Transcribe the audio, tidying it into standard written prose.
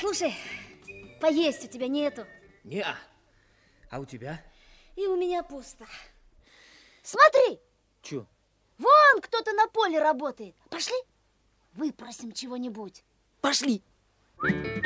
Слушай, поесть у тебя нету. Не-а. А у тебя? И у меня пусто. Смотри, Чё? вон кто-то на поле работает. Пошли, выпросим чего-нибудь. Пошли.